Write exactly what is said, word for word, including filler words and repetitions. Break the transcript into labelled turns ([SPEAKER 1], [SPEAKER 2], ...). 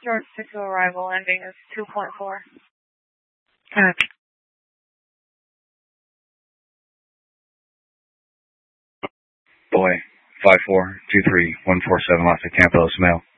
[SPEAKER 1] Short six arrival, ending is two point four.
[SPEAKER 2] Copy.
[SPEAKER 3] Boy, five four two three one four seven, last at Campos, mail.